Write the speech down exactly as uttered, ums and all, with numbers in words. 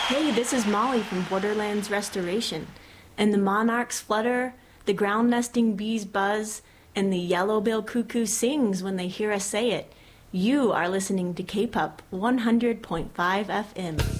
Hey, this is Molly from Borderlands Restoration. And the monarchs flutter, the ground nesting bees buzz, and the yellow-billed cuckoo sings when they hear us say it. You are listening to K-P O P one hundred point five F M.